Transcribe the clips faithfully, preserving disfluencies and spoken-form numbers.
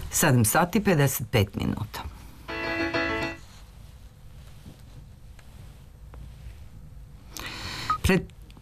sedam sati pedeset pet minuta. Pred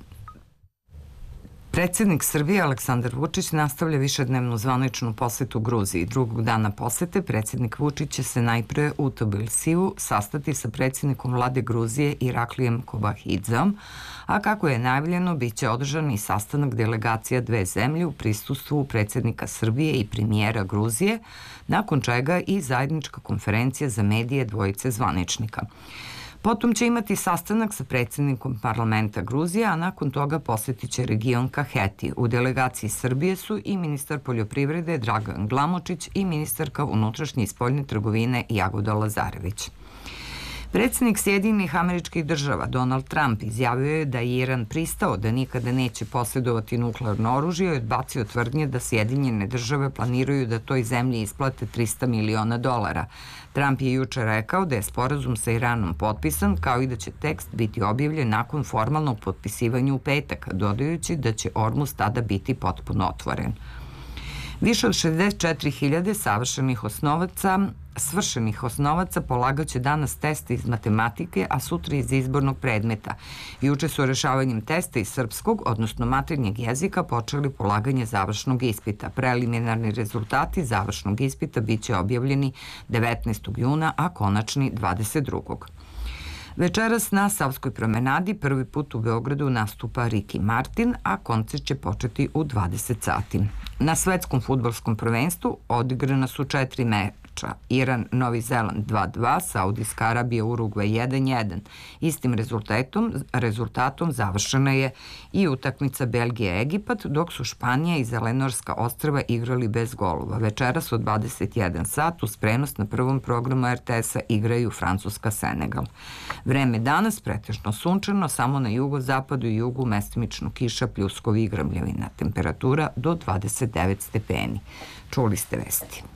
Predsednik Srbije Aleksandar Vučić nastavlja višednevnu zvaničnu posetu Gruziji. Drugog dana posete predsednik Vučić će se najpre u Tbilisiju sastati sa predsednikom vlade Gruzije Iraklijem Kobahidzeom, a kako je najavljeno, bit će održan i sastanak delegacija dve zemlje u prisustvu predsednika Srbije i premijera Gruzije, nakon čega i zajednička konferencija za medije dvojice zvaničnika. Potom će imati sastanak sa predsednikom parlamenta Gruzije, a nakon toga posetit će region Kaheti. U delegaciji Srbije su i ministar poljoprivrede Dragan Glamočić i ministarka unutrašnje i spoljne trgovine Jagoda Lazarević. Predsednik Sjedinjenih Američkih Država Donald Trump izjavio je da je Iran pristao da nikada neće posjedovati nuklearno oružje i odbacio tvrdnje da Sjedinjene Države planiraju da toj zemlji isplate trista miliona dolara. Trump je juče rekao da je sporazum sa Iranom potpisan, kao i da će tekst biti objavljen nakon formalnog potpisivanja u petak, dodajući da će Ormuz tada biti potpuno otvoren. Više od šezdeset četiri hiljade savršenih osnovaca svršenih osnovaca polagaće danas teste iz matematike, a sutra iz izbornog predmeta. Juče su rešavanjem testa iz srpskog, odnosno maternjeg jezika, počeli polaganje završnog ispita. Preliminarni rezultati završnog ispita biće objavljeni devetnaestog juna, a konačni dvadeset drugog Večeras na Savskoj promenadi prvi put u Beogradu nastupa Ricky Martin, a koncert će početi u dvadeset sati. Na svetskom fudbalskom prvenstvu odigrana su četiri meča. Iran, Novi Zeland dva dva, Saudijska Arabija, Urugvaj jedan jedan. Istim rezultatom, rezultatom završena je i utakmica Belgija-Egipat, dok su Španija i Zelenorska ostrva igrali bez golova. Večeras od dvadeset jedan sat uz prenos na prvom programu er te es-a igraju Francuska-Senegal. Vreme danas pretežno sunčano, samo na jugozapadu i jugu mestimično kiša, pljuskovi i grmljavina. Temperatura do dvadeset devet stepeni. Čuli ste vesti.